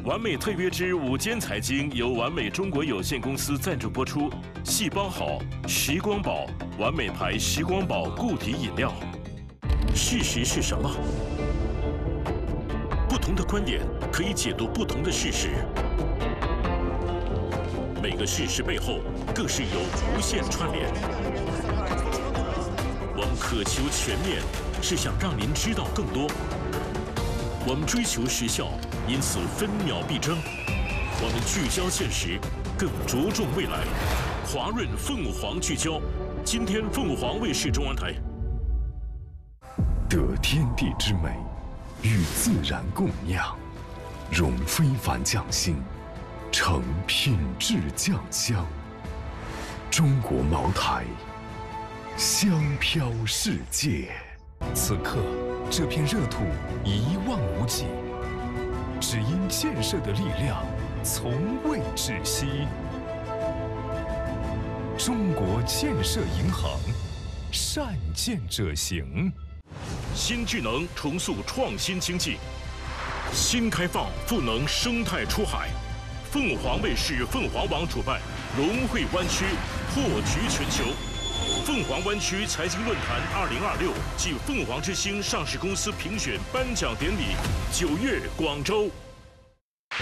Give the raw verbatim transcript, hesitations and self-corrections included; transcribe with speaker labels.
Speaker 1: 完美特约之午间财经由完美中国有限公司赞助播出。细胞好，时光宝，完美牌时光宝固体饮料。事实是什么？不同的观点可以解读不同的事实。每个事实背后，更是有无限串联。我们渴求全面，是想让您知道更多。我们追求时效，因此分秒必争。我们聚焦现实，更着重未来。华润凤凰聚焦，今天凤凰卫视中央台。
Speaker 2: 得天地之美，与自然共酿，融非凡匠心，成品质酱香。中国茅台，香飘世界。此刻，这片热土一望无际，只因建设的力量从未止息。中国建设银行，善建者行。
Speaker 1: 新智能重塑创新经济，新开放赋能生态出海。凤凰卫视凤凰网主办龙汇湾区破局全球。凤凰湾区财经论坛二零二六暨凤凰之星上市公司评选颁奖典礼，九月广州。